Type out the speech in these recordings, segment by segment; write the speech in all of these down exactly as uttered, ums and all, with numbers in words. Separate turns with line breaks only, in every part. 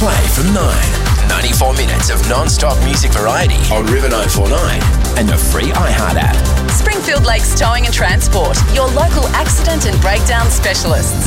Play from nine. ninety-four minutes of non-stop music variety on River nine four nine and the free iHeart app.
Springfield Lakes Towing and Transport, your local accident and breakdown specialists.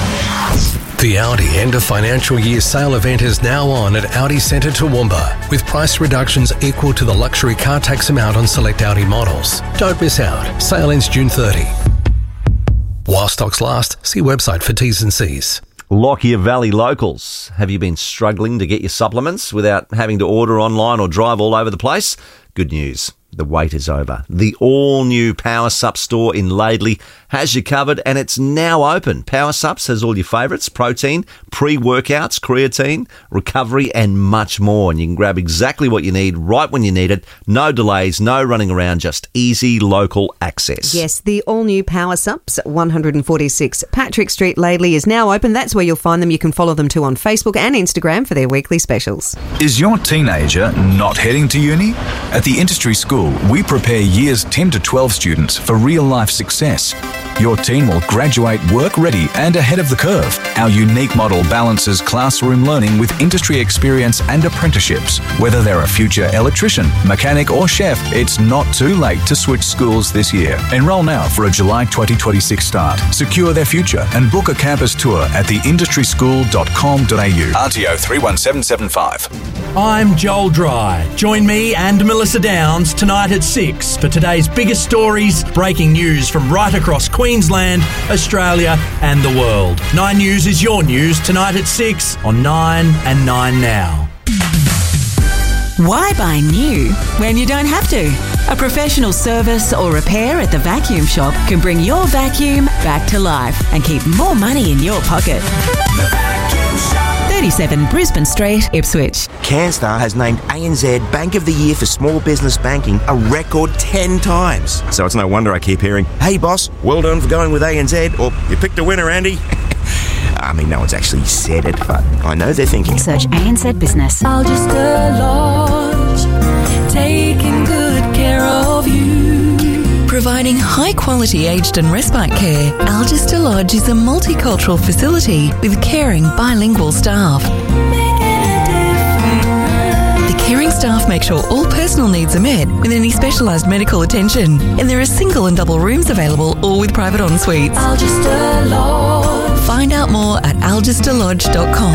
The Audi end of financial year sale event is now on at Audi Centre Toowoomba, with price reductions equal to the luxury car tax amount on select Audi models. Don't miss out. Sale ends June thirtieth. While stocks last, see website for T's and C's.
Lockyer Valley locals, have you been struggling to get your supplements without having to order online or drive all over the place? Good news. The wait is over. The all-new Power Sup store in Laidley has you covered, and it's now open. Power Sups has all your favourites: protein, pre-workouts, creatine, recovery, and much more. And you can grab exactly what you need right when you need it. No delays, no running around, just easy local access.
Yes, the all-new Power Sups, one forty-six Patrick Street, Laidley, is now open. That's where you'll find them. You can follow them too on Facebook and Instagram for their weekly specials.
Is your teenager not heading to uni? At the Industry School, we prepare years ten to twelve students for real-life success. Your teen will graduate work-ready and ahead of the curve. Our unique model balances classroom learning with industry experience and apprenticeships. Whether they're a future electrician, mechanic or chef, it's not too late to switch schools this year. Enrol now for a July twenty twenty-six start. Secure their future and book a campus tour at the industry school dot com dot a u. R T O three one seven seven five.
I'm Joel Dry. Join me and Melissa Downs tonight at six for today's biggest stories, breaking news from right across Queensland, Australia and the world. Nine News is your news tonight at six on Nine and Nine Now.
Why buy new when you don't have to? A professional service or repair at the Vacuum Shop can bring your vacuum back to life and keep more money in your pocket. thirty-seven Brisbane Street, Ipswich.
CanStar has named A N Z Bank of the Year for Small Business Banking a record ten times. So it's no wonder I keep hearing, "Hey boss, well done for going with A N Z," or "You picked a winner, Andy." I mean, no one's actually said it, but I know they're thinking.
Search A N Z Business.
Algester Lodge, taking good care of you. Providing high-quality aged and respite care, Algester Lodge is a multicultural facility with caring bilingual staff. The caring staff make sure all personal needs are met with any specialised medical attention, and there are single and double rooms available, all with private en-suites. Algester Lodge. Find out more at algester lodge dot com.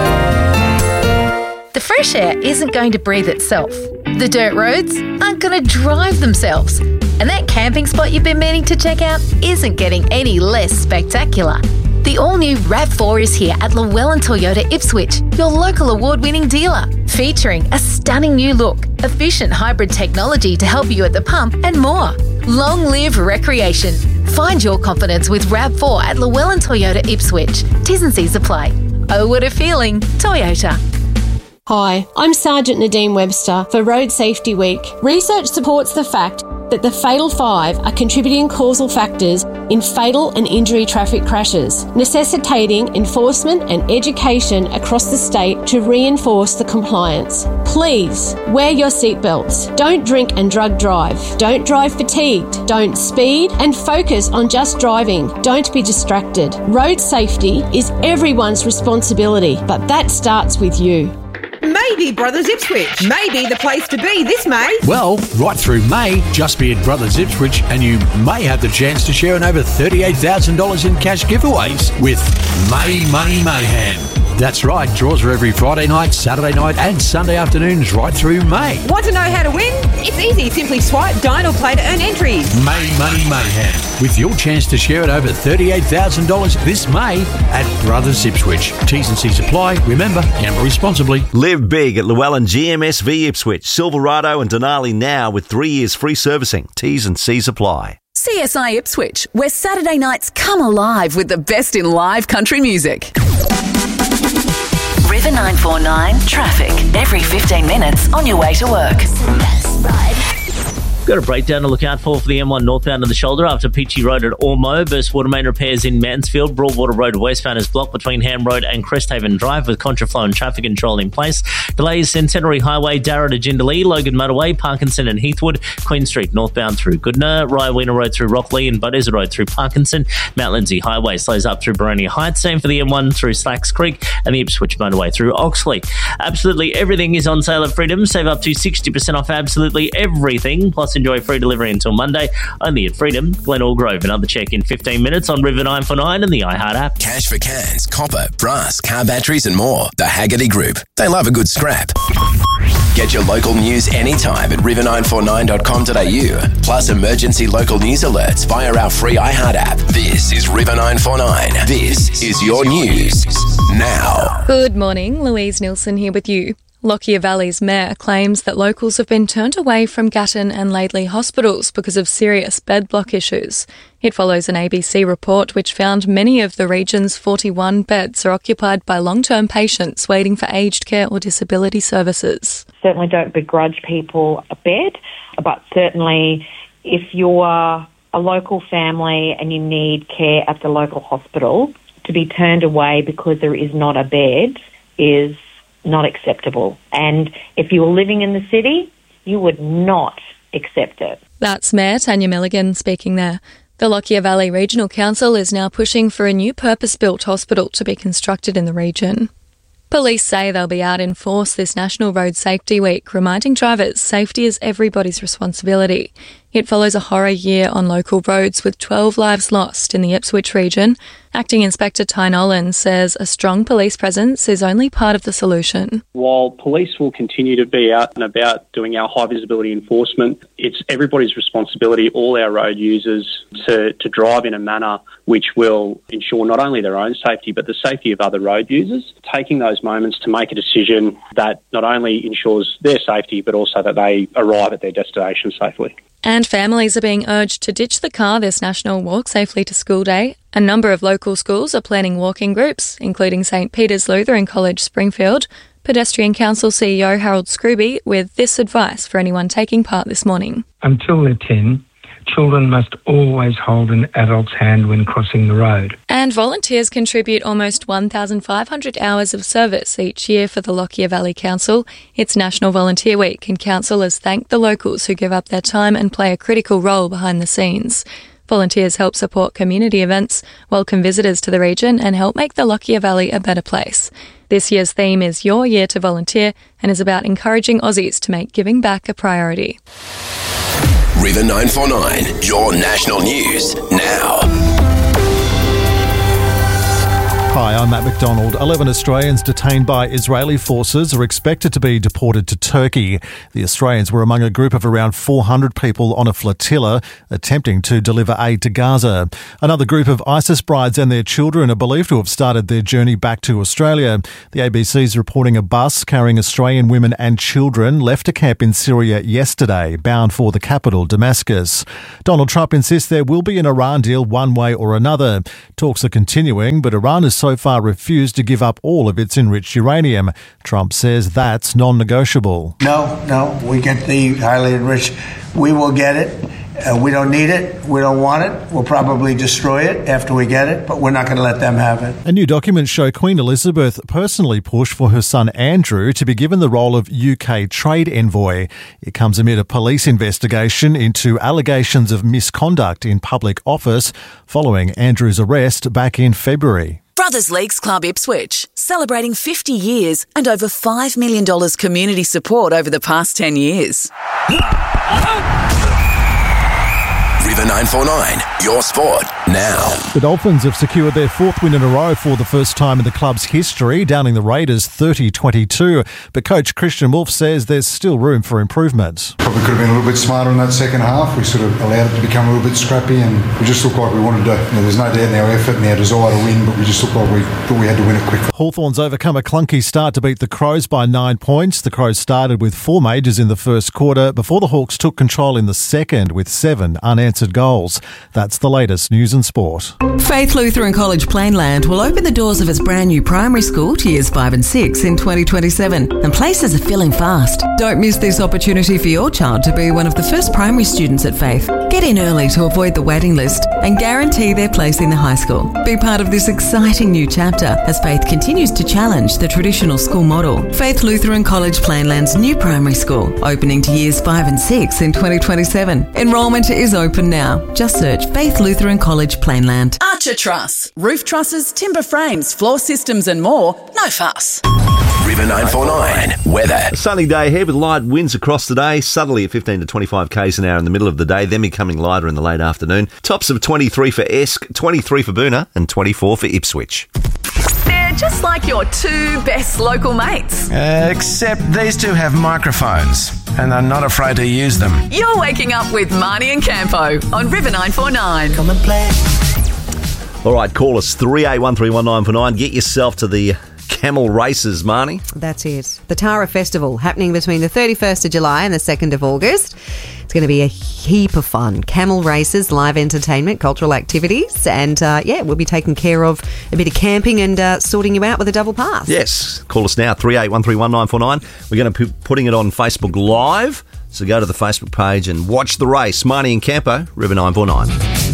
The fresh air isn't going to breathe itself. The dirt roads aren't going to drive themselves. And that camping spot you've been meaning to check out isn't getting any less spectacular. The all-new RAV four is here at Llewellyn Toyota Ipswich, your local award-winning dealer, featuring a stunning new look, efficient hybrid technology to help you at the pump, and more. Long live recreation. Find your confidence with RAV four at Llewellyn Toyota Ipswich. T's and C's apply. Oh, what a feeling. Toyota.
Hi, I'm Sergeant Nadine Webster for Road Safety Week. Research supports the fact that the Fatal Five are contributing causal factors in fatal and injury traffic crashes, necessitating enforcement and education across the state to reinforce the compliance. Please, wear your seatbelts. Don't drink and drug drive. Don't drive fatigued. Don't speed, and focus on just driving. Don't be distracted. Road safety is everyone's responsibility, but that starts with you.
Maybe Brothers Ipswich. Maybe the place to be this May.
Well, right through May, just be at Brothers Ipswich and you may have the chance to share in over thirty-eight thousand dollars in cash giveaways with May Money Mayhem. That's right, draws are every Friday night, Saturday night and Sunday afternoons right through May.
Want to know how to win? It's easy. Simply swipe, dine or play to earn entries.
May Money Mayhem, with your chance to share at over thirty-eight thousand dollars this May at Brothers Ipswich. T's and C's apply. Remember, gamble responsibly.
Live big at Llewellyn G M S V Ipswich, Silverado and Denali now with three years free servicing. T's and C's apply.
C S I Ipswich, where Saturday nights come alive with the best in live country music.
River nine four nine traffic every fifteen minutes on your way to work.
Got a breakdown to look out for for the M one northbound in the shoulder after Peachy Road at Ormo. Burst water main repairs in Mansfield. Broadwater Road westbound is blocked between Ham Road and Cresthaven Drive with contraflow and traffic control in place. Delays Centenary Highway, Darra to Jindalee, Logan Motorway, Parkinson and Heathwood, Queen Street northbound through Goodna, Ryaweena Road through Rockley and Buddeza Road through Parkinson. Mount Lindsay Highway slows up through Boronia Heights. Same for the M one through Slacks Creek and the Ipswich Motorway through Oxley. Absolutely everything is on sale at Freedom. Save up to sixty percent off absolutely everything. Plus enjoy free delivery until Monday. Only at Freedom, Glenelg Grove. Another check in fifteen minutes on River nine four nine and the iHeart app.
Cash for cans, copper, brass, car batteries and more. The Haggerty Group. They love a good scrap. Get your local news anytime at river nine four nine dot com dot a u. Plus emergency local news alerts via our free iHeart app. This is River nine four nine. This is your news now.
Good morning, Louise Nilsson here with you. Lockyer Valley's mayor claims that locals have been turned away from Gatton and Laidley hospitals because of serious bed block issues. It follows an A B C report which found many of the region's forty-one beds are occupied by long-term patients waiting for aged care or disability services.
Certainly don't begrudge people a bed, but certainly if you're a local family and you need care at the local hospital, to be turned away because there is not a bed is not acceptable. And if you were living in the city, you would not accept it.
That's Mayor Tanya Milligan speaking there. The Lockyer Valley Regional Council is now pushing for a new purpose-built hospital to be constructed in the region. Police say they'll be out in force this National Road Safety Week, reminding drivers safety is everybody's responsibility. It follows a horror year on local roads with twelve lives lost in the Ipswich region. Acting Inspector Ty Nolan says a strong police presence is only part of the solution.
While police will continue to be out and about doing our high visibility enforcement, it's everybody's responsibility, all our road users, to, to drive in a manner which will ensure not only their own safety but the safety of other road users. Taking those moments to make a decision that not only ensures their safety but also that they arrive at their destination safely.
And families are being urged to ditch the car this National Walk Safely to School Day. A number of local schools are planning walking groups, including St Peter's Lutheran College Springfield. Pedestrian Council C E O Harold Scrooby with this advice for anyone taking part this morning.
Until they're ten, children must always hold an adult's hand when crossing the road.
And volunteers contribute almost one thousand five hundred hours of service each year for the Lockyer Valley Council. It's National Volunteer Week and councillors thank the locals who give up their time and play a critical role behind the scenes. Volunteers help support community events, welcome visitors to the region and help make the Lockyer Valley a better place. This year's theme is Your Year to Volunteer and is about encouraging Aussies to make giving back a priority.
River nine four nine, your national news now.
Hi, I'm Matt McDonald. eleven Australians detained by Israeli forces are expected to be deported to Turkey. The Australians were among a group of around four hundred people on a flotilla attempting to deliver aid to Gaza. Another group of ISIS brides and their children are believed to have started their journey back to Australia. The A B C is reporting a bus carrying Australian women and children left a camp in Syria yesterday, bound for the capital, Damascus. Donald Trump insists there will be an Iran deal one way or another. Talks are continuing, but Iran is so far refused to give up all of its enriched uranium. Trump says that's non-negotiable.
No, no, we get the highly enriched. We will get it. Uh, we don't need it. We don't want it. We'll probably destroy it after we get it, but we're not going to let them have it.
A new documents show Queen Elizabeth personally pushed for her son Andrew to be given the role of U K trade envoy. It comes amid a police investigation into allegations of misconduct in public office following Andrew's arrest back in February.
Brothers Leagues Club Ipswich, celebrating fifty years and over five million dollars community support over the past ten years.
River nine four nine, your sport now.
The Dolphins have secured their fourth win in a row for the first time in the club's history, downing the Raiders thirty twenty-two. But coach Christian Wolf says there's still room for improvement.
Probably could have been a little bit smarter in that second half. We sort of allowed it to become a little bit scrappy and we just looked like we wanted to, you know, there's no doubt in our effort and our desire to win, but we just looked like we thought we had to win it quickly.
Hawthorns overcome a clunky start to beat the Crows by nine points. The Crows started with four majors in the first quarter before the Hawks took control in the second with seven unanswered goals. That's the latest news and and sport.
Faith Lutheran College Plainland will open the doors of its brand new primary school to years five and six in twenty twenty-seven, and places are filling fast. Don't miss this opportunity for your child to be one of the first primary students at Faith. Get in early to avoid the waiting list and guarantee their place in the high school. Be part of this exciting new chapter as Faith continues to challenge the traditional school model. Faith Lutheran College Plainland's new primary school, opening to years five and six in twenty twenty-seven. Enrolment is open now. Just search Faith Lutheran College Plainland. Archer Truss. Roof trusses, timber frames, floor systems and more. No fuss.
River nine four nine weather.
A sunny day ahead with light winds across the day, southerly at fifteen to twenty-five k's an hour in the middle of the day, then becoming lighter in the late afternoon. Tops of twenty-three for Esk, twenty-three for Boonah and twenty-four for Ipswich.
They're just like your two best local mates.
Uh, except these two have microphones and are not afraid to use them.
You're waking up with Marnie and Campo on River nine four nine.
Come and play.
All right, call us three eight one three one nine four nine. Get yourself to the camel races, Marnie.
That's it. The Tara Festival happening between the thirty-first of July and the second of August. It's going to be a heap of fun. Camel races, live entertainment, cultural activities, and uh, yeah, we'll be taking care of a bit of camping and uh, sorting you out with a double pass.
Yes, call us now, three eight one three one nine four nine. We're going to be putting it on Facebook Live, so go to the Facebook page and watch the race. Marnie and Campo, River nine four nine.